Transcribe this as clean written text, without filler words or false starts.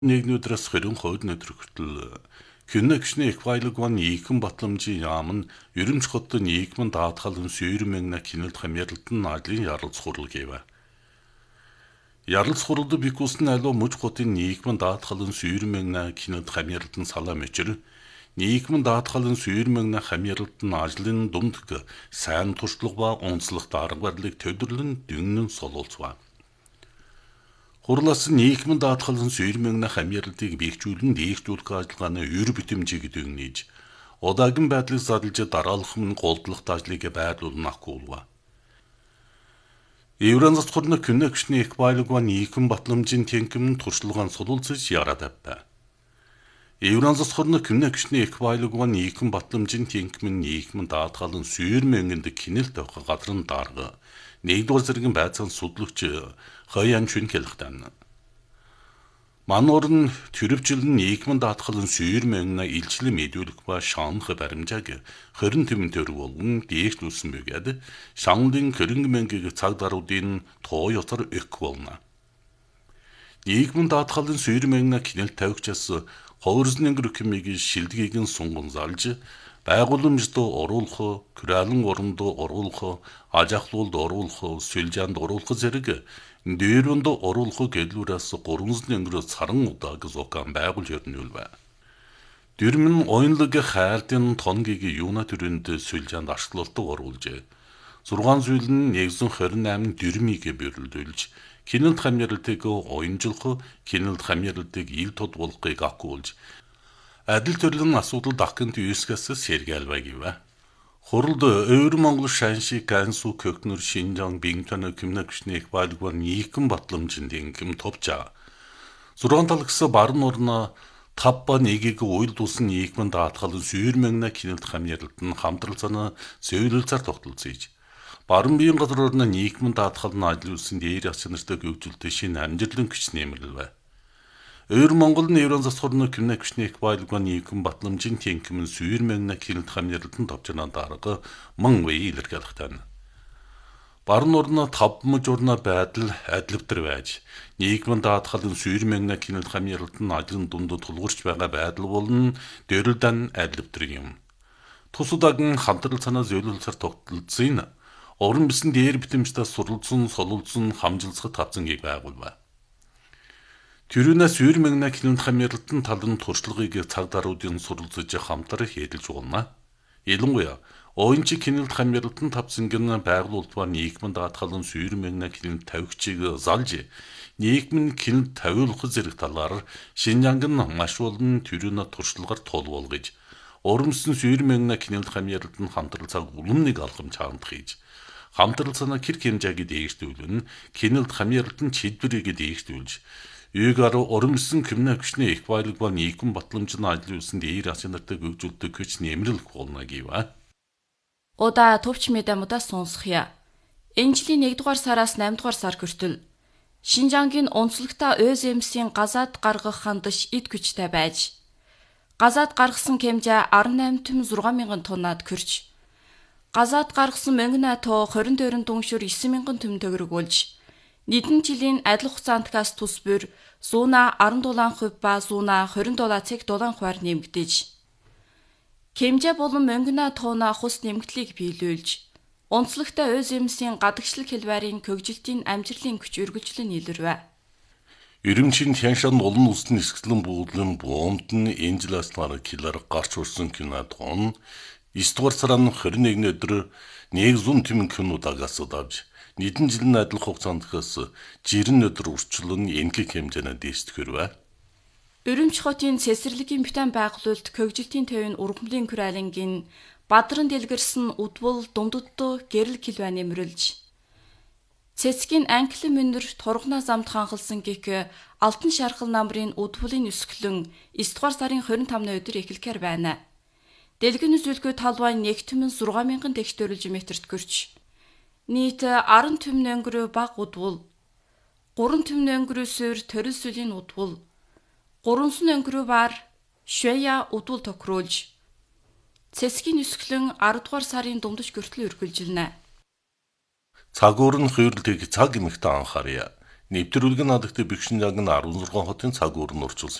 Нэг өдрөөс 22 өдөр хүртэл Күннэгшний эквайлгван ийхэн батламжийн яам нь ерөнч хотын ийхмэн даатгалын сүйрмэгнэ кинэлд хамьярлтын ажлын яралц хурал гэвэ. Яралц хуралд бикусны алуу муж хотын ийхмэн даатгалын сүйрмэгнэ кинэлд хамьярлтын салаа мэчэр ийхмэн даатгалын сүйрмэгнэ хамьярлтын ажлын думдг сайн туршлага ба онцлог дарга барлыг төдөрлөн дүннэн солуулцваа. Хурлаас нийгмэн даатгалан сүйрмэгнэ хамьярлтыг биегжүүлэн дээгжүүлэх ажиллагааны өр битэмжийг дүгнэж, удаагийн байдлыг зарлж дараалах нь голдлох ажлыг байрлуулнах гуулва. Евранзас хурны Күннэгшний эквайлгван нийгэм батламжийн тэнкэм туршлагаан сулуулцаж яраад авпа. Евранзас хурны Күннэгшний эквайлгван нийгэм батламжийн тэнкэм нийгмэн даатгалан сүйрмэгнэнд кинэлт авах гадрын дарга нэгдүгээр зэргийн байцаан судлагч Хаян Чүн хэлэхтэн. Мануур нь төрөвчлэн нийгмэн даатгалан сүйрмэгнэ илчлэн мэдүүлэх ба шаанх баримжааг 20 тэмдэр болгон дээшлүүлсэн бөгөөд шаанлын хөрөнгөмөнгийг цаг даруудын тоо ётор ök болно. Нийгмэн даатгалан сүйрмэгнэ кинэлт тавигчаас ховрзны гэрхмийг шилдгийг нь сунган залж байгууламжид оруулах, күрэлэн оронд оруулах, ажахлуулд оруулах, сүлжаанд оруулах зэрэг дээрөнд оруулах гэлүүрээс 3 өнгөрөө царан удааг зокан байгуулж өрнүүлвэ. Дэрмэн оюнлог хайртын тонгийг юуна төрөнд сүлжаанд ашиглалтыг оруулж, 6 зүйл нь 128 дэрмийг бөрлөлж, кинэлд хамьярлтыг оюнжлох, кинэлд хамьярлтыг ил тод болгохыг акуулж, адил төрлөн асуудалд ахынт юускаас сэргээлвэ гэвэ. Хуралд Өвөр Монгол Шанши Гансу Көкнөр Шинжаан Бинтэн Күннэгшний эквайлгван нийгэм батламжийн тэнкэм товчаа. 6 талгас баруун орно 5 ба 1-ийг уйлдуулсан нийгмэн даатгалан сүйрмэгнэ кинэлд хамьярлалт нь хамтралцааны сөйлөлцөр тогтолцож. Баруун биеийн газар орно нийгмэн даатгалан ажиллуулсан дээр ачнартай гүйцэлтэй шинэ амжилтын күч нэмэрлэвэ. Өвөр Монгол Евранзас хурны Күннэгшний эквайлгван нийгэм батламжийн тэнкэм сүйрмэгнэ кинэлд хамьярлалтын товчнаа дарга мөн вэ илэрхийлэхтэн. Баруун орно 5 муж орно байдал адилвтар байж, нийгмэн даатгалан сүйрмэгнэ кинэлд хамьярлалтын ажлын дунд тулгуурч байгаа байдал болон дөрөлдөн адилвтар юм. Тусудагийн хамтрал санаа зөвлөлсөр тогтолцсон орон бисэн дээр битэмжтэй суралцсан, солилцсон, хамжилцах тавцангийг байгуулва. Тэрүүнээс сүйрмэгнэ кинэлд хамьярлалтын талын туршлагыг цаг даруудын суралцж хамтар хийлж болно. Ялангуяа оюунч кинэлд хамьярлалтын тавцангийн байгуулалтаар нийгмэн даатгалан сүйрмэгнэ кинэлд тавигчийг залж, нийгмэн кинэлд тавиулах зэрэг талаар Шинжаангийн маш олон тэрүүнэ туршлагаар тул болгож, урамсан сүйрмэгнэ кинэлд хамьярлалтын хамтрал цаг уламныг алхам чаанд хийж, хамтрал санаа кэр хэмжээг дээшлүүлэн кинэлд хамьярлалтын чиглэлийг дээшлүүлж, Югаар оромсон Күннэгшний эквайлгван нийгэм батламжийн ажиллуулсан дээр ачнартай гүйцэлдэг хүч нэмрэлх болно гэвэ. Удаа төвч мэдэмудаа сонсхъя. Энэ жилийн 1-р сараас 8-р сар хүртэл Шинжаангийн онцлогтой ÖЗМС-ийн газаад гаргах хандаж эд хүчтэй байж, газаад гаргасан хэмжээ 18,600,000 тоннад хүрч, газаад гаргасан мөнгөнэ тоо 24 дүншүр 9,000 төм төгрөгүүлж, нийтэн жилийн адил хугацаантаас тус бүр зууна 17% ба зууна 27,7% нэмэгдэж, хэмжээ болон мөнгөнэ тооны хус нэмэгдлийг биелүүлж, онцлогтой ÖЗМС-ийн гадагшлаг хэлбэрийн хөгжилтийн амжилтын күч үргэлжлэн илэрвэ. Ирэмчин Тяншан олон улсын нисгэлэн буудлын бомбд нь энэ жилээс килоор гарч урсан кинод он 9-р сарын 21 өдөр 100 тэмэн кинодагаас давж, нийтэн жилийн адил хугацаантаас 60 өдөр урчлан энхэг хэмжээнд дэвсдгэрвэ. Өрөмч хотын цэцэрлэгийн битэн байгуулалт хөгжилтийн төвийн ургамлын күрэлэнгийн Бадран дэлгэрсэн удвал дунддоо гэрэл килвэ нэмрэлж, цэцгийн анхлын мөнөр тургана замд ханхалсан гэх алтан шархал намрын удвалын өсгөлөн 9-р сарын 25-ны өдөр эхлэхээр байна. Дэлгэн үзүүлгүй талбай 1,600,000 төгтөрөлж метрт гөрч, нийт 10 төмн өнгөрөө баг удвал, 3 төмн өнгөрөө суур төрөл сүлийн удвал, 3 өнгөрөө бар швея удвал тохируулж, цэцгийн өсгөлөн 10-р сарын дундаж хүртэл үргэлжилнэ. Цагуур нь хувирлыг цаг эмэгтэй анхаарья. Нэвтрүүлгийн надагт бэгшин яг нь 16 хотын цаг уурн орчуулсан.